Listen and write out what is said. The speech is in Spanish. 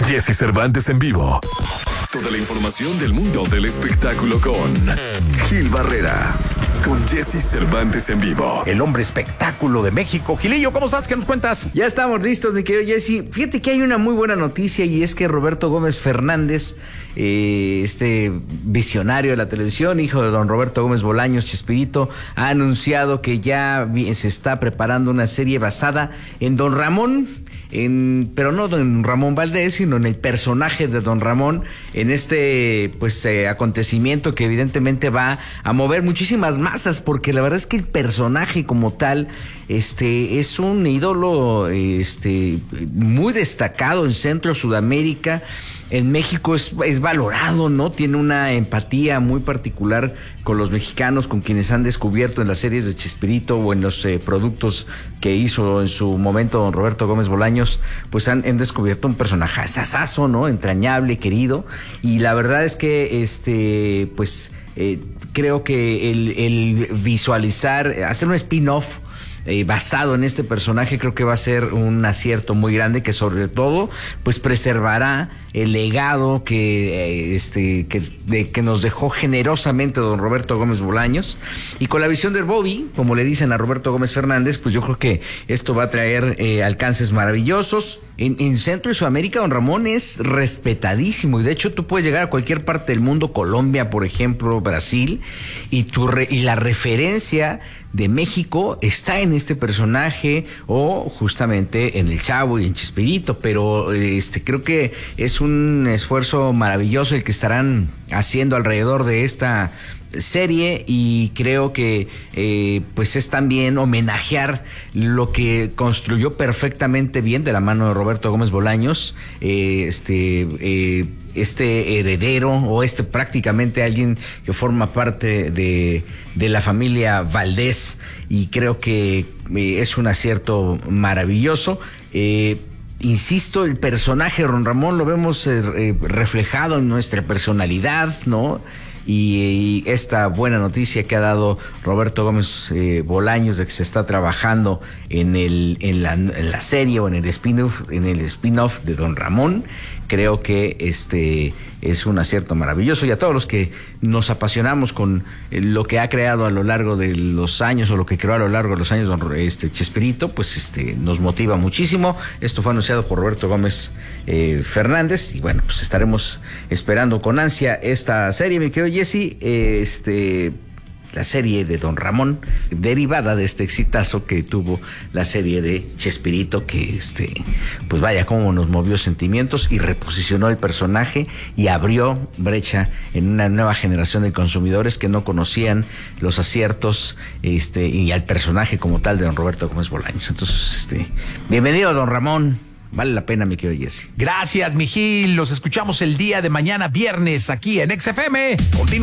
Jesse Cervantes en vivo. Toda la información del mundo del espectáculo con Gil Barrera. Con Jesse Cervantes en vivo. El hombre espectáculo de México. Gilillo, ¿cómo estás? ¿Qué nos cuentas? Ya estamos listos, mi querido Jesse. Fíjate que hay una muy buena noticia y es que Roberto Gómez Fernández, este visionario de la televisión, hijo de don Roberto Gómez Bolaños, Chespirito, ha anunciado que ya se está preparando una serie basada en don Ramón. Pero no don Ramón Valdés, sino en el personaje de don Ramón, en este acontecimiento que evidentemente va a mover muchísimas masas, porque la verdad es que el personaje como tal es un ídolo muy destacado en Centro Sudamérica. En México es valorado, ¿no? Tiene una empatía muy particular con los mexicanos, con quienes han descubierto en las series de Chespirito o en los productos que hizo en su momento don Roberto Gómez Bolaños, pues han descubierto un personaje asasazo, ¿no? Entrañable, querido, y la verdad es que creo que el visualizar, hacer un spin-off basado en este personaje, creo que va a ser un acierto muy grande, que sobre todo pues preservará el legado que nos dejó generosamente don Roberto Gómez Bolaños, y con la visión del Bobby, como le dicen a Roberto Gómez Fernández, pues yo creo que esto va a traer alcances maravillosos. En Centro y Sudamérica don Ramón es respetadísimo, y de hecho tú puedes llegar a cualquier parte del mundo, Colombia por ejemplo, Brasil, y la referencia de México está en este personaje, o justamente en el Chavo y en Chespirito, pero creo que es un esfuerzo maravilloso el que estarán haciendo alrededor de esta serie, y creo que es también homenajear lo que construyó perfectamente bien de la mano de Roberto Gómez Bolaños, heredero, o prácticamente alguien que forma parte de la familia Valdés, y creo que es un acierto maravilloso. Insisto, el personaje de don Ramón lo vemos reflejado en nuestra personalidad, ¿no? Y esta buena noticia que ha dado Roberto Gómez Bolaños de que se está trabajando en la serie o en el spin-off de don Ramón, creo que es un acierto maravilloso, y a todos los que nos apasionamos con lo que ha creado a lo largo de los años, o lo que creó a lo largo de los años don Chespirito, pues nos motiva muchísimo. Esto fue anunciado por Roberto Gómez Fernández, y bueno, pues estaremos esperando con ansia esta serie, mi querido Jesse, la serie de don Ramón, derivada de este exitazo que tuvo la serie de Chespirito, que pues vaya cómo nos movió sentimientos y reposicionó el personaje y abrió brecha en una nueva generación de consumidores que no conocían los aciertos y al personaje como tal de don Roberto Gómez Bolaños. Entonces, bienvenido don Ramón. Vale la pena, mi querido Jesse. Gracias, mi Gil. Los escuchamos el día de mañana, viernes, aquí en XFM.